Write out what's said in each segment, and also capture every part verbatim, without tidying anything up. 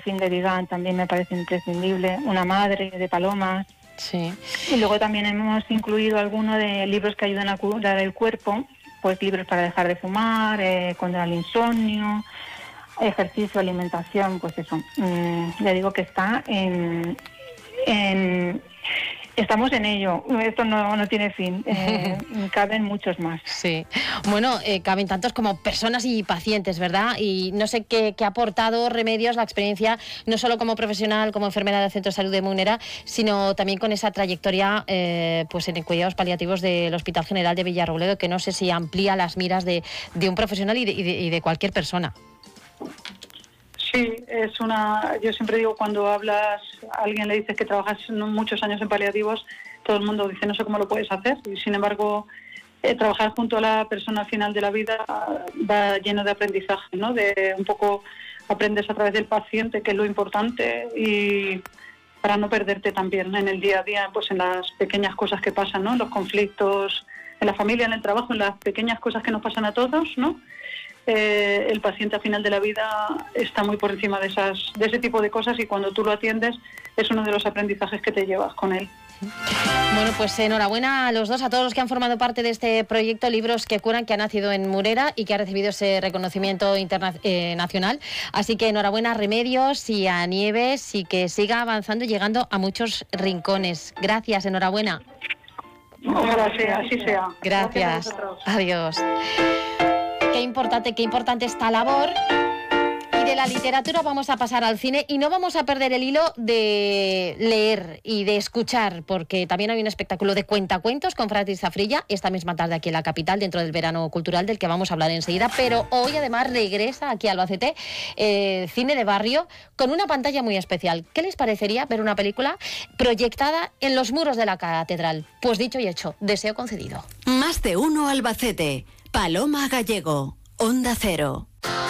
fin de Vigan también me parece imprescindible, Una madre de Palomas. Sí. Y luego también hemos incluido algunos de libros que ayudan a curar el cuerpo, pues libros para dejar de fumar, eh, contra el insomnio, ejercicio, alimentación, pues eso. Mm, ya digo que está en... en Estamos en ello, esto no, no tiene fin, eh, caben muchos más. Sí, bueno, eh, caben tantos como personas y pacientes, ¿verdad? Y no sé qué, qué ha aportado Remedios la experiencia, no solo como profesional, como enfermera del Centro de Salud de Munera, sino también con esa trayectoria eh, pues en cuidados paliativos del Hospital General de Villarrobledo, que no sé si amplía las miras de, de un profesional y de, y de, y de cualquier persona. Sí, es una. Yo siempre digo, cuando hablas, a alguien le dices que trabajas muchos años en paliativos, todo el mundo dice, no sé cómo lo puedes hacer. Y sin embargo, eh, trabajar junto a la persona al final de la vida va lleno de aprendizaje, ¿no? De un poco aprendes a través del paciente, que es lo importante, y para no perderte también en el día a día, pues en las pequeñas cosas que pasan, ¿no? En los conflictos, en la familia, en el trabajo, en las pequeñas cosas que nos pasan a todos, ¿no? Eh, el paciente al final de la vida está muy por encima de esas de ese tipo de cosas, y cuando tú lo atiendes es uno de los aprendizajes que te llevas con él. Bueno, pues enhorabuena a los dos, a todos los que han formado parte de este proyecto Libros que Curan, que ha nacido en Munera y que ha recibido ese reconocimiento interna- eh, nacional. Así que enhorabuena a Remedios y a Nieves, y que siga avanzando y llegando a muchos rincones. Gracias, enhorabuena. Ojalá sea, así sea. Gracias. Gracias a vosotros. Adiós. Qué importante, qué importante esta labor. Y de la literatura vamos a pasar al cine, y no vamos a perder el hilo de leer y de escuchar, porque también hay un espectáculo de cuentacuentos con Francis Zafrilla esta misma tarde aquí en la capital, dentro del verano cultural del que vamos a hablar enseguida. Pero hoy además regresa aquí a Albacete eh, cine de barrio con una pantalla muy especial. ¿Qué les parecería ver una película proyectada en los muros de la catedral? Pues dicho y hecho, deseo concedido. Más de uno Albacete. Paloma Gallego, Onda Cero.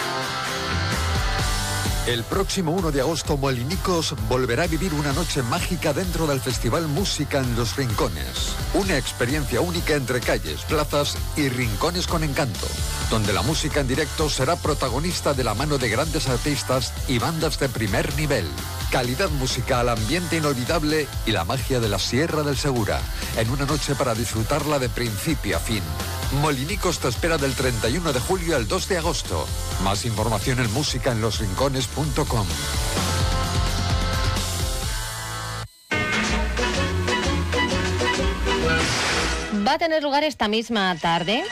El próximo uno de agosto, Molinicos volverá a vivir una noche mágica dentro del Festival Música en los Rincones. Una experiencia única entre calles, plazas y rincones con encanto, donde la música en directo será protagonista de la mano de grandes artistas y bandas de primer nivel. Calidad musical, ambiente inolvidable y la magia de la Sierra del Segura, en una noche para disfrutarla de principio a fin. Molinicos te espera del treinta y uno de julio al dos de agosto. Más información en música en los rincones punto com. Va a tener lugar esta misma tarde.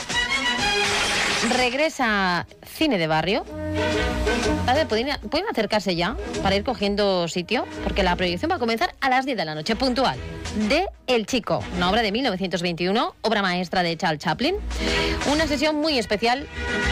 Regresa Cine de Barrio. A ver, ¿pueden, pueden acercarse ya para ir cogiendo sitio, porque la proyección va a comenzar a las diez de la noche, puntual, de El Chico, una obra de mil novecientos veintiuno, obra maestra de Charles Chaplin. Una sesión muy especial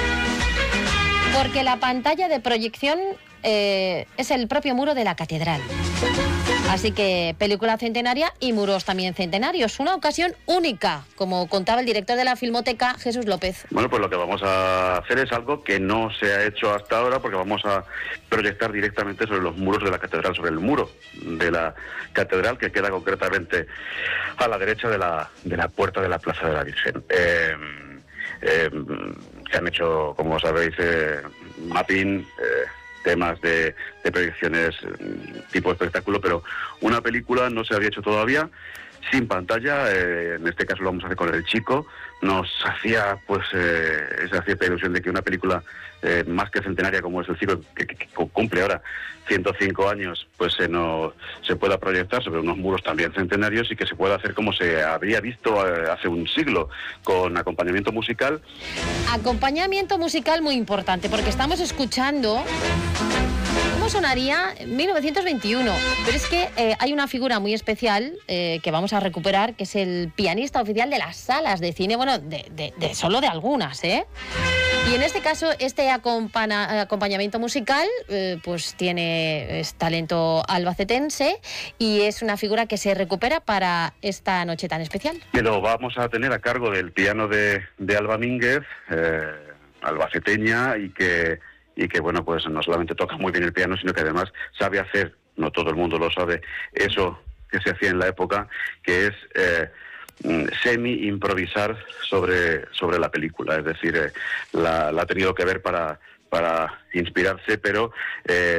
porque la pantalla de proyección eh, es el propio muro de la catedral. Así que película centenaria y muros también centenarios. Una ocasión única, como contaba el director de la Filmoteca, Jesús López. Bueno, pues lo que vamos a hacer es algo que no se ha hecho hasta ahora, porque vamos a proyectar directamente sobre los muros de la catedral, sobre el muro de la catedral, que queda concretamente a la derecha de la, de la puerta de la Plaza de la Virgen. Eh, eh, se han hecho, como sabéis, eh, mapping... Eh, temas de, de proyecciones tipo espectáculo, pero una película no se había hecho todavía sin pantalla. Eh, en este caso lo vamos a hacer con El Chico. Nos hacía pues eh, esa cierta ilusión de que una película eh, más que centenaria como es El Chico, que, que, que cumple ahora ciento cinco años, pues se, nos, se pueda proyectar sobre unos muros también centenarios, y que se pueda hacer como se habría visto eh, hace un siglo, con acompañamiento musical. Acompañamiento musical muy importante, porque estamos escuchando cómo sonaría mil novecientos veintiuno, pero es que eh, hay una figura muy especial eh, que vamos a recuperar, que es el pianista oficial de las salas de cine, bueno, de, de, de solo de algunas, ¿eh? Y en este caso, este acompaña, acompañamiento musical, eh, pues tiene es talento albacetense, y es una figura que se recupera para esta noche tan especial. Que lo vamos a tener a cargo del piano de, de Alba Mínguez, eh, albaceteña, y que, y que, bueno, pues no solamente toca muy bien el piano, sino que además sabe hacer, no todo el mundo lo sabe, eso que se hacía en la época, que es... Eh, semi-improvisar sobre, sobre la película, es decir, eh, la, la ha tenido que ver para, para inspirarse, pero... Eh,